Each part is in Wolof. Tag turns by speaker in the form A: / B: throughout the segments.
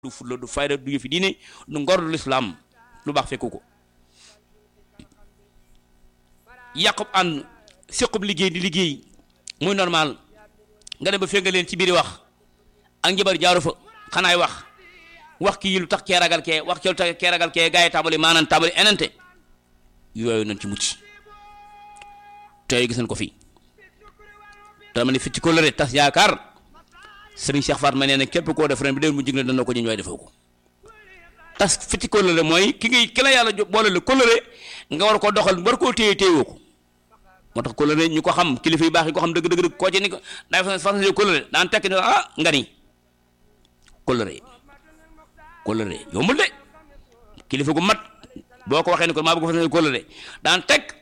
A: du fulla du fayda du yëfi diine du ngor du lislaam lu baax fekku ko yàqub ànd séqub liggéey di liggéey muy normal nga dem ba fekk leen ci biir wax ak njabar jaaru fa xanaay wax kii lu tax kee ragal kee wax ci lu tax kee ragal kee gaa yi tabali maanaam tabali enante yooyu nañ ci mucc tey gis nañ ko fii dama ne fi ci kóllëre tas yaakaar Serigne Cheikh Fatma nee na képp koo def ren bi déwén mu jig na dana ko jëñ waaye defoo ko tas fi ci kóllëre mooy ki la yàlla boole la kóllëre nga war koo doxal war koo téye téyewoo ko moo tax kóllëre ñu ko xam kilifa yu baax yi ko xam dëgg koo ci ni ko daay fas kóllëre daan tekk ne nga ni kóllëre yombul de kilifa gu mat boo ko waxee ni ko maa bëgg fas kóllëre daan tekk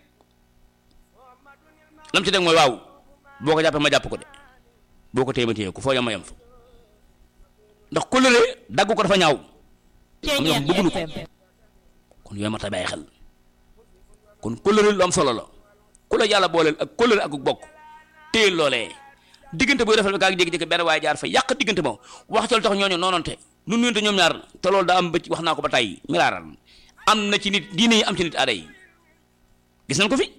A: lam ci deg mooy waaw boo ko jàppee ma jàpp ko de boo ko téye ma téye ko foo yam ma yam fa ndax kóllëre dagg ko dafa ñaaw am na bëggunu ko kon yooyu ma ta bàyyi xel kon kóllëre lu am solo la ku la yàlla booleel ak kóllëre ak bokk téye loolee diggante buy rafet kaa jékki-jékki benn waaye jaar fa yàq diggante ma waxtal tax ñooñu noonante nu nuyante ñoom ñaar te loolu daa am bëcc wax naa ko ba tàyyi miraaral am na ci nit diine yi am ci nit aada yi gis nañ ko fi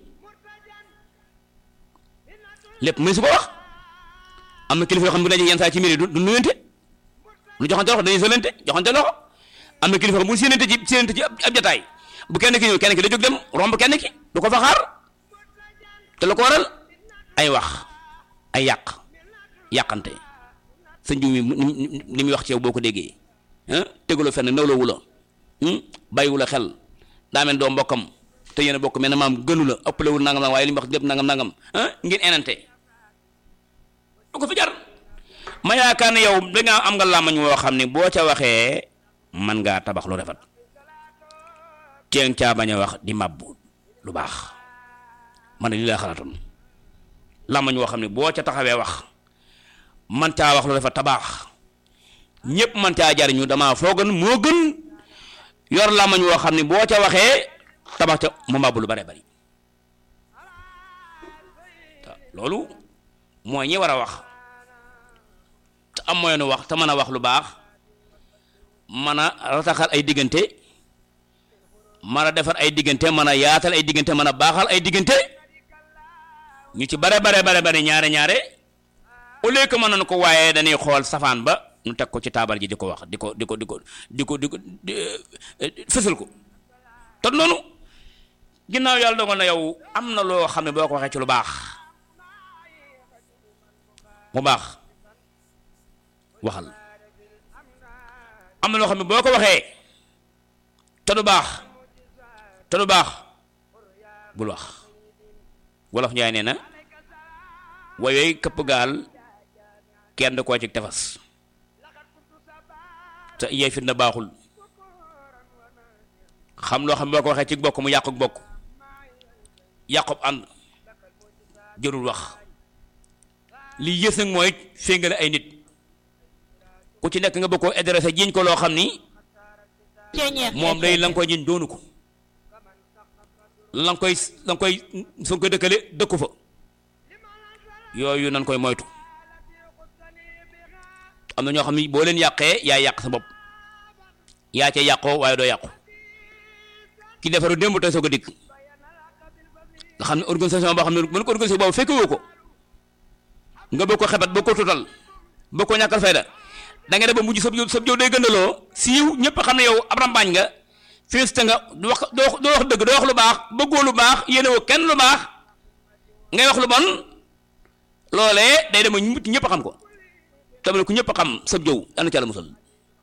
A: lépp muy su ko wax am na kilifa yoo xam ne bu dajee yenn saa ci mbir yi du nuyante lu joxante loxo dañuy solante joxante loxo am na kilifa yoo xam bu séenante ci ab jataay bu kenn ki ñëw kenn ki da jóg dem romb kenn ki du ko fa xaar te la ko waral ay wax ay yàqante sa njiw mi li muy wax ci yow boo ko déggee tegaloo fenn nawloo wu la bàyyiwu la xel daa mel doo mbokkam te yéen a bokk mel na maam gënu la ëppalewul nangam waaye li mu wax lépp nangam ngeen enante du ko fi jar ma yaakaar ne yow dangaa am nga làmmañ woo xam ne boo ca waxee man ngaa tabax lu rafet ceeng caa bañ a wax di màbbu lu baax man ne lii laa xalaatoon làmmañ woo xam ne boo ca taxawee wax man caa wax lu rafet tabaax ñépp man caa jariñu damaa foogan moo gën yor làmmañ woo xam ne boo ca waxee tabax ca mu màbbu lu bare bari loolu mooy ñi war a wax te am mooy nu wax te mën a wax lu baax mën a rataxal ay diggante mën a defar ay diggante mën a yaatal ay diggante mën a baaxal ay diggante ñu ci bare ñaare au lieu que mën nañu ko waaye dañuy xool safaan ba ñu teg ko ci taabal ji di ko wax di ko fësal ko te noonu ginnaaw yàlla dogal na yow am na loo xam ne boo ko waxee ci lu baax mu baax waxal am na loo xam ne boo ko waxee te du baax bul wax wolof Njaay nee na wayooy këpp gaal kenn da koo ci tefas te yee fit na baaxul xam loo xam ne boo ko waxee ci bokk mu yàqub ànd jërul wax li yës nag mooy féngale ay nit ku ci nekk nga bëgg koo adressé jiñ ko loo xam ni moom day la nga koy jiñ doonu ko la nga koy su nga koy dëkkale dëkku fa yooyu nan koy moytu am na ñoo xam ni boo leen yàqee yaa yàq sa bopp yaa ca yàqoo waaye doo yàqu ki defaru démb tey soo ko dikk nga xam ne organisation boo xam ne mën ko organisé boobu fekke woo ko nga bëgg ko xebat bëgg ko tutal bëgg ko ñàkkal fayda da nga def ba mujj sab jow day gëndaloo siiw ñëpp xam ne yow ab rambaañ nga féesta nga doo wax dëgg doo wax lu baax bëggoo lu baax yéene woo kenn lu baax ngay wax lu bon loolee day dem mucc ñëpp xam ko tamit ku ñëpp xam sab jow ana ca la musal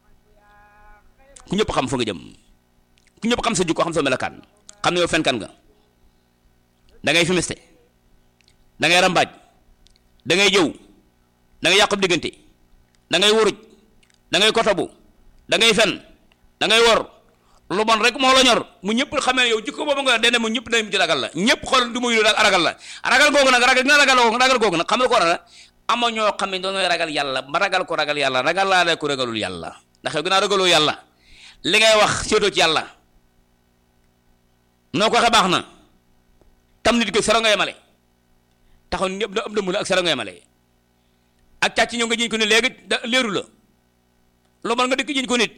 A: ku ñëpp xam fa nga jëm ku ñëpp xam sa jikko xam sa melakaan xam ne yow fenkan nga da ngay fumiste da ngay rambaaj da ngay jëw da ngay yàqub diggante da ngay wuruj da ngay kotobu da ngay fen da ngay wor lu bon rek moo la ñor mu ñëpp xamee yow jikko boobu nga dene mu ñëpp dañ ci ragal la ñëpp xool du muy ragal la ragal googu nag ragal googu nag xam la ko war a ama ñoo xam ne dañooy ragal yàlla ba ragal yàlla ragal laa ko ragalul yàlla ndax yow gënaa ragaloo yàlla li ngay wax séetoo ci yàlla noo ko waxee baax na tam nit ko sero nga yemale taxaw ñëpp da am dëmm la ak sero nga yemale ak càcc ñëw nga jiñ ko ne léegi da leeru la lu mën nga dikk jiñ ko nit